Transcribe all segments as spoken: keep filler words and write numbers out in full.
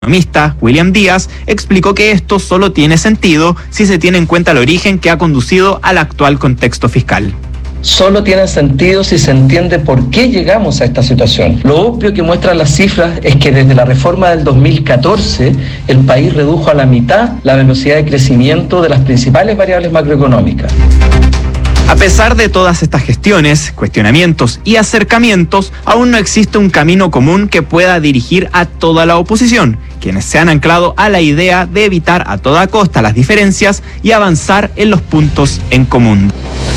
economista William Díaz explicó que esto solo tiene sentido si se tiene en cuenta el origen que ha conducido al actual contexto fiscal. Solo tiene sentido si se entiende por qué llegamos a esta situación. Lo obvio que muestran las cifras es que desde la reforma del dos mil catorce el país redujo a la mitad la velocidad de crecimiento de las principales variables macroeconómicas. A pesar de todas estas gestiones, cuestionamientos y acercamientos, aún no existe un camino común que pueda dirigir a toda la oposición, quienes se han anclado a la idea de evitar a toda costa las diferencias y avanzar en los puntos en común.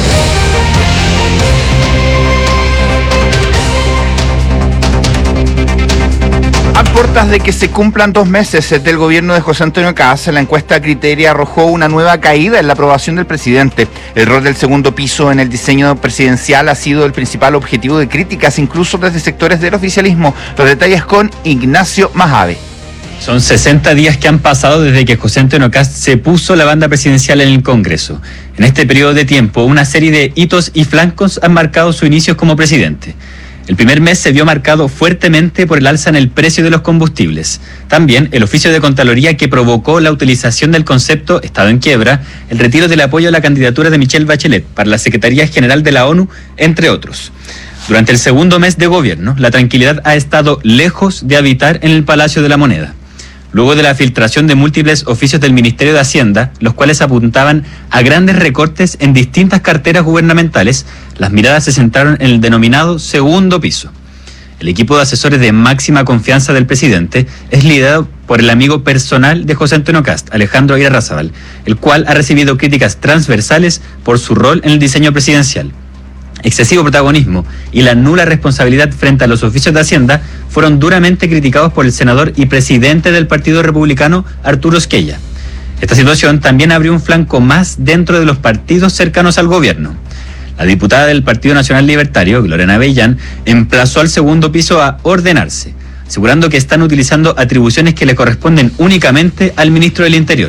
A puertas de que se cumplan dos meses del gobierno de José Antonio Kast, la encuesta Criteria arrojó una nueva caída en la aprobación del presidente. El rol del segundo piso en el diseño presidencial ha sido el principal objetivo de críticas, incluso desde sectores del oficialismo. Los detalles con Ignacio Majave. Son sesenta días que han pasado desde que José Antonio Kast se puso la banda presidencial en el Congreso. En este periodo de tiempo, una serie de hitos y flancos han marcado su inicio como presidente. El primer mes se vio marcado fuertemente por el alza en el precio de los combustibles. También el oficio de Contraloría que provocó la utilización del concepto Estado en quiebra, el retiro del apoyo a la candidatura de Michelle Bachelet para la Secretaría General de la ONU, entre otros. Durante el segundo mes de gobierno, la tranquilidad ha estado lejos de habitar en el Palacio de la Moneda. Luego de la filtración de múltiples oficios del Ministerio de Hacienda, los cuales apuntaban a grandes recortes en distintas carteras gubernamentales, las miradas se centraron en el denominado segundo piso. El equipo de asesores de máxima confianza del presidente es liderado por el amigo personal de José Antonio Kast, Alejandro Aguirre-Rázaval, el cual ha recibido críticas transversales por su rol en el diseño presidencial. Excesivo protagonismo y la nula responsabilidad frente a los oficios de Hacienda fueron duramente criticados por el senador y presidente del Partido Republicano, Arturo Esquella. Esta situación también abrió un flanco más dentro de los partidos cercanos al gobierno. La diputada del Partido Nacional Libertario, Gloria Bellán, emplazó al segundo piso a ordenarse, asegurando que están utilizando atribuciones que le corresponden únicamente al ministro del Interior.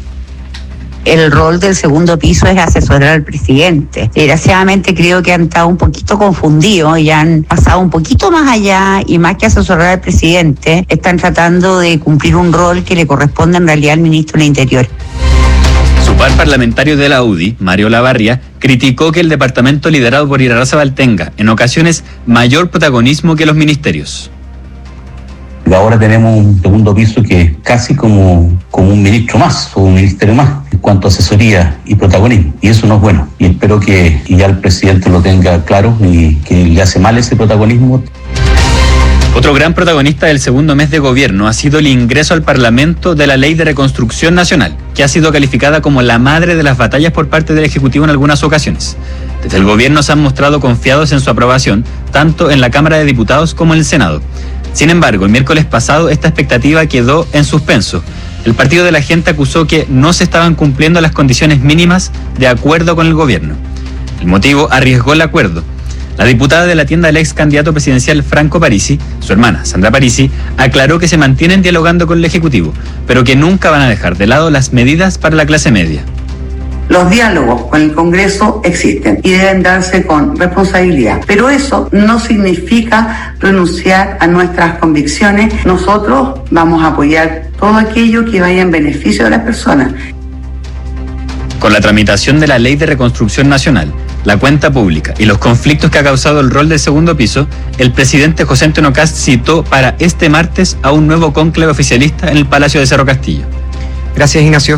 El rol del segundo piso es asesorar al presidente. Desgraciadamente creo que han estado un poquito confundidos y han pasado un poquito más allá y más que asesorar al presidente, están tratando de cumplir un rol que le corresponde en realidad al ministro del Interior. Su par parlamentario de la U D I, Mario Lavarria, criticó que el departamento liderado por Aguirre-Rázaval tenga, en ocasiones, mayor protagonismo que los ministerios. Ahora tenemos un segundo piso que es casi como, como un ministro más o un ministerio más en cuanto a asesoría y protagonismo, y eso no es bueno, y espero que, que ya el presidente lo tenga claro y que le hace mal ese protagonismo. Otro gran protagonista del segundo mes de gobierno ha sido el ingreso al Parlamento de la Ley de Reconstrucción Nacional, que ha sido calificada como la madre de las batallas por parte del Ejecutivo en algunas ocasiones. Desde el gobierno se han mostrado confiados en su aprobación, tanto en la Cámara de Diputados como en el Senado. Sin embargo, el miércoles pasado esta expectativa quedó en suspenso. El Partido de la Gente acusó que no se estaban cumpliendo las condiciones mínimas de acuerdo con el gobierno. El motivo arriesgó el acuerdo. La diputada de la tienda del ex candidato presidencial Franco Parisi, su hermana Sandra Parisi, aclaró que se mantienen dialogando con el Ejecutivo, pero que nunca van a dejar de lado las medidas para la clase media. Los diálogos con el Congreso existen y deben darse con responsabilidad, pero eso no significa renunciar a nuestras convicciones. Nosotros vamos a apoyar todo aquello que vaya en beneficio de las personas. Con la tramitación de la Ley de Reconstrucción Nacional, la cuenta pública y los conflictos que ha causado el rol del segundo piso, el presidente José Antonio Kast citó para este martes a un nuevo cónclave oficialista en el Palacio de Cerro Castillo. Gracias, Ignacio.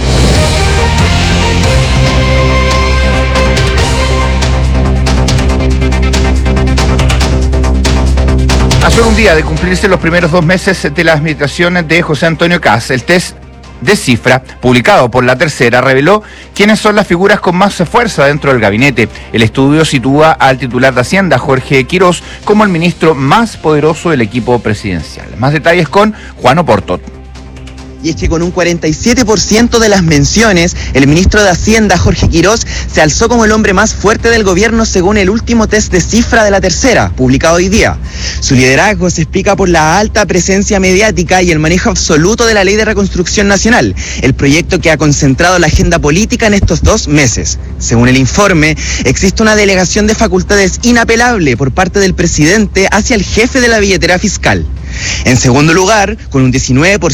A solo un día de cumplirse los primeros dos meses de la administración de José Antonio Kast, el test de cifra, publicado por La Tercera, reveló quiénes son las figuras con más fuerza dentro del gabinete. El estudio sitúa al titular de Hacienda, Jorge Quirós, como el ministro más poderoso del equipo presidencial. Más detalles con Juan Oporto. y es que con un cuarenta y siete por ciento de las menciones, el ministro de Hacienda, Jorge Quirós, se alzó como el hombre más fuerte del gobierno según el último test de cifra de La Tercera, publicado hoy día. Su liderazgo se explica por la alta presencia mediática y el manejo absoluto de la Ley de Reconstrucción Nacional, el proyecto que ha concentrado la agenda política en estos dos meses. Según el informe, existe una delegación de facultades inapelable por parte del presidente hacia el jefe de la billetera fiscal. En segundo lugar, con un diecinueve por ciento